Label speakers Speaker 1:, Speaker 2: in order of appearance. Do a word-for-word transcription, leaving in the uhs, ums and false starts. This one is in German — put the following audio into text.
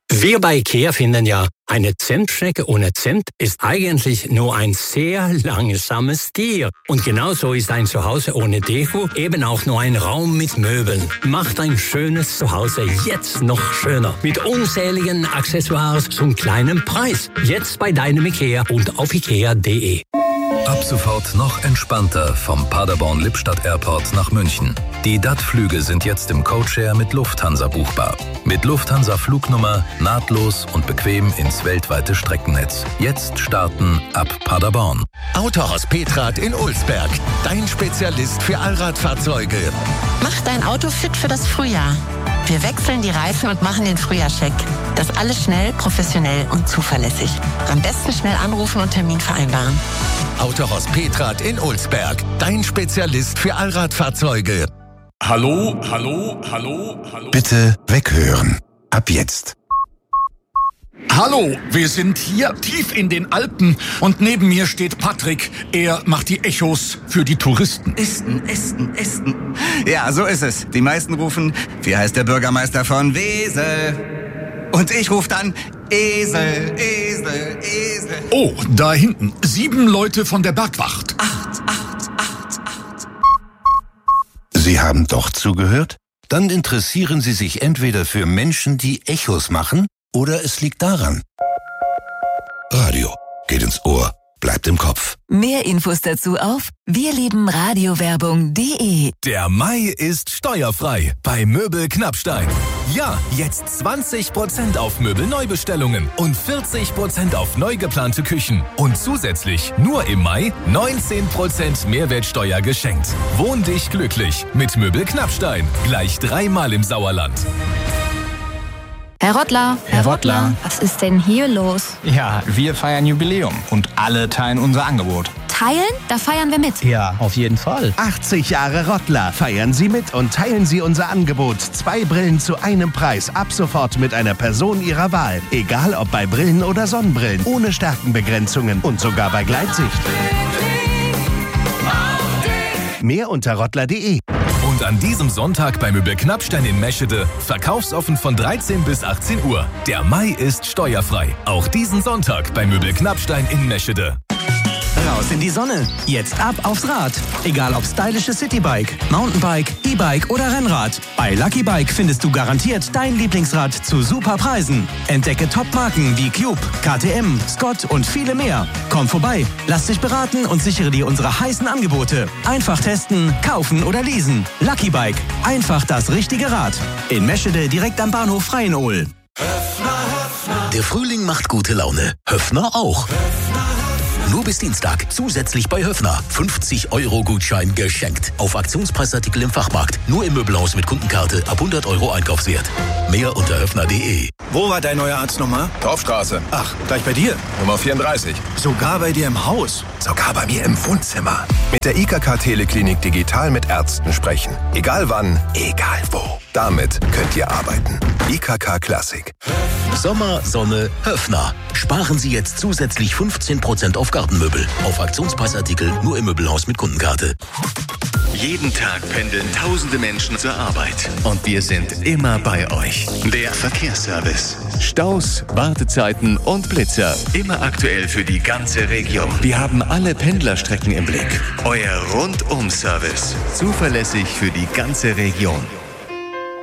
Speaker 1: Wir bei IKEA finden ja, eine Zimtschnecke ohne Zimt ist eigentlich nur ein sehr langsames Tier. Und genauso ist ein Zuhause ohne Deko eben auch nur ein Raum mit Möbeln. Macht ein schönes Zuhause jetzt noch schöner. Mit unzähligen Accessoires zum kleinen Preis. Jetzt bei deinem IKEA und auf ikea punkt de.
Speaker 2: Ab sofort noch entspannter vom Paderborn-Lippstadt Airport nach München. Die D A T-Flüge sind jetzt im Codeshare mit Lufthansa buchbar. Mit Lufthansa-Flugnummer nahtlos und bequem ins weltweite Streckennetz. Jetzt starten ab Paderborn.
Speaker 3: Autohaus Petrath in Ulsberg. Dein Spezialist für Allradfahrzeuge.
Speaker 4: Mach dein Auto fit für das Frühjahr. Wir wechseln die Reifen und machen den Frühjahrscheck. Das alles schnell, professionell und zuverlässig. Am besten schnell anrufen und Termin vereinbaren.
Speaker 3: Autohaus Petrath in Ulsberg. Dein Spezialist für Allradfahrzeuge.
Speaker 5: Hallo, hallo, hallo, hallo.
Speaker 3: Bitte weghören. Ab jetzt.
Speaker 5: Hallo, wir sind hier tief in den Alpen und neben mir steht Patrick. Er macht die Echos für die Touristen.
Speaker 6: Esten, Esten, Esten. Ja, so ist es. Die meisten rufen, wie heißt der Bürgermeister von Wesel? Und ich rufe dann Esel, Esel, Esel.
Speaker 5: Oh, da hinten. Sieben Leute von der Bergwacht.
Speaker 6: Acht, acht, acht, acht.
Speaker 3: Sie haben doch zugehört? Dann interessieren Sie sich entweder für Menschen, die Echos machen, oder es liegt daran. Radio geht ins Ohr, bleibt im Kopf.
Speaker 7: Mehr Infos dazu auf wirliebenradiowerbung punkt de.
Speaker 8: Der Mai ist steuerfrei bei Möbel Knappstein. Ja, jetzt zwanzig Prozent auf Möbelneubestellungen und vierzig Prozent auf neu geplante Küchen. Und zusätzlich nur im Mai neunzehn Prozent Mehrwertsteuer geschenkt. Wohn dich glücklich mit Möbel Knappstein. Gleich dreimal im Sauerland.
Speaker 9: Herr Rottler,
Speaker 10: Herr Rottler.
Speaker 9: Was ist denn hier los?
Speaker 10: Ja, wir feiern Jubiläum und alle teilen unser Angebot.
Speaker 9: Teilen? Da feiern wir mit.
Speaker 10: Ja, auf jeden Fall.
Speaker 11: achtzig Jahre Rottler. Feiern Sie mit und teilen Sie unser Angebot. Zwei Brillen zu einem Preis. Ab sofort mit einer Person Ihrer Wahl. Egal ob bei Brillen oder Sonnenbrillen. Ohne Stärkenbegrenzungen und sogar bei Gleitsicht. Mehr unter rottler punkt de.
Speaker 8: Und an diesem Sonntag bei Möbel Knappstein in Meschede verkaufsoffen von dreizehn bis achtzehn Uhr. Der Mai ist steuerfrei. Auch diesen Sonntag bei Möbel Knappstein in Meschede.
Speaker 12: Raus in die Sonne. Jetzt ab aufs Rad. Egal ob stylisches Citybike, Mountainbike, E-Bike oder Rennrad. Bei Lucky Bike findest du garantiert dein Lieblingsrad zu super Preisen. Entdecke Top-Marken wie Cube, K T M, Scott und viele mehr. Komm vorbei, lass dich beraten und sichere dir unsere heißen Angebote. Einfach testen, kaufen oder leasen. Lucky Bike. Einfach das richtige Rad. In Meschede direkt am Bahnhof Freienohl.
Speaker 3: Der Frühling macht gute Laune. Höffner auch. Nur bis Dienstag zusätzlich bei Höffner. fünfzig Euro Gutschein geschenkt. Auf Aktionspreisartikel im Fachmarkt. Nur im Möbelhaus mit Kundenkarte ab hundert Euro Einkaufswert. Mehr unter höffner punkt de.
Speaker 13: Wo war dein neuer Arzt nochmal?
Speaker 14: Dorfstraße.
Speaker 13: Ach, gleich bei dir?
Speaker 14: Nummer vierunddreißig.
Speaker 13: Sogar bei dir im Haus?
Speaker 14: Sogar bei mir im Wohnzimmer. Mit der I K K-Teleklinik digital mit Ärzten sprechen. Egal wann, egal wo. Damit könnt ihr arbeiten. I K K Klassik.
Speaker 3: Sommer, Sonne, Höffner. Sparen Sie jetzt zusätzlich fünfzehn Prozent auf Gartenmöbel. Auf Aktionspreisartikel nur im Möbelhaus mit Kundenkarte.
Speaker 15: Jeden Tag pendeln tausende Menschen zur Arbeit. Und wir sind immer bei euch. Der Verkehrsservice. Staus, Wartezeiten und Blitzer. Immer aktuell für die ganze Region. Wir haben alle Pendlerstrecken im Blick. Euer Rundum-Service. Zuverlässig für die ganze Region.